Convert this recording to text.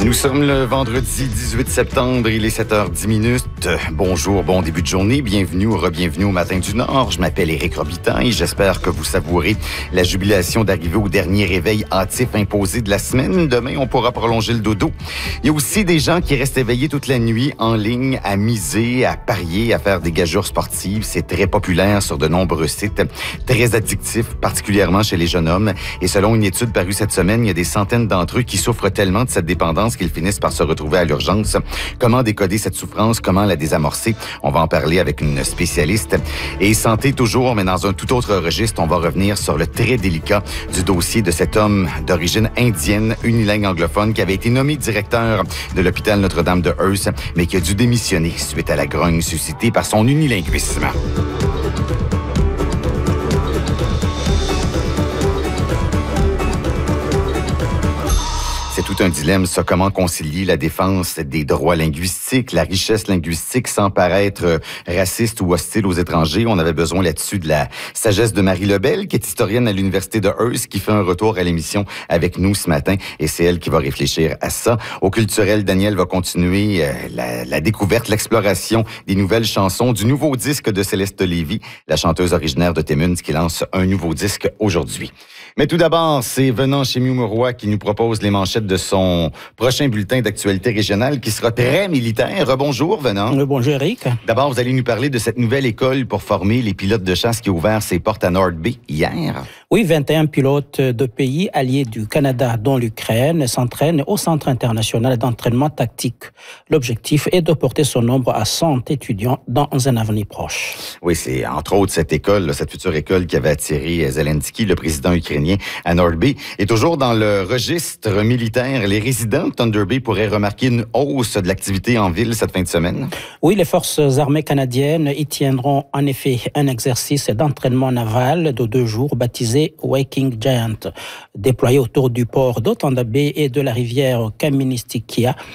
Nous sommes le vendredi 18 septembre, il est 7h10. Bonjour, bon début de journée, bienvenue ou re-bienvenue au Matin du Nord. Je m'appelle Éric Robitaille et j'espère que vous savourez la jubilation d'arriver au dernier réveil hâtif imposé de la semaine. Demain, on pourra prolonger le dodo. Il y a aussi des gens qui restent éveillés toute la nuit en ligne à miser, à parier, à faire des gageures sportives. C'est très populaire sur de nombreux sites, très addictif, particulièrement chez les jeunes hommes. Et selon une étude parue cette semaine, il y a des centaines d'entre eux qui souffrent tellement de cette dépendance qu'ils finissent par se retrouver à l'urgence. Comment décoder cette souffrance? Comment la désamorcer? On va en parler avec une spécialiste. Et santé toujours, mais dans un tout autre registre, on va revenir sur le très délicat du dossier de cet homme d'origine indienne, unilingue anglophone, qui avait été nommé directeur de l'hôpital Notre-Dame de Hearst, mais qui a dû démissionner suite à la grogne suscitée par son unilinguisme. C'est tout un dilemme, ça. Comment concilier la défense des droits linguistiques, la richesse linguistique sans paraître raciste ou hostile aux étrangers? On avait besoin là-dessus de la sagesse de Marie Lebel, qui est historienne à l'Université de Hearst, qui fait un retour à l'émission avec nous ce matin. Et c'est elle qui va réfléchir à ça. Au culturel, Daniel va continuer la découverte, l'exploration des nouvelles chansons, du nouveau disque de Céleste Lévy, la chanteuse originaire de Timmins, qui lance un nouveau disque aujourd'hui. Mais tout d'abord, c'est Venant chez Miu-Morois qui nous propose les manchettes de son prochain bulletin d'actualité régionale qui sera très militaire. Rebonjour, Venant. Bonjour, Eric. D'abord, vous allez nous parler de cette nouvelle école pour former les pilotes de chasse qui a ouvert ses portes à North Bay hier. Oui, 21 pilotes de pays alliés du Canada, dont l'Ukraine, s'entraînent au Centre international d'entraînement tactique. L'objectif est de porter son nombre à 100 étudiants dans un avenir proche. Oui, c'est entre autres cette école, cette future école qui avait attiré Zelensky, le président ukrainien, à North Bay. Et toujours dans le registre militaire, les résidents de Thunder Bay pourraient remarquer une hausse de l'activité en ville cette fin de semaine. Oui, les forces armées canadiennes y tiendront en effet un exercice d'entraînement naval de 2 jours baptisé Waking Giant, déployé autour du port de Thunder Bay et de la rivière Kaministiquia.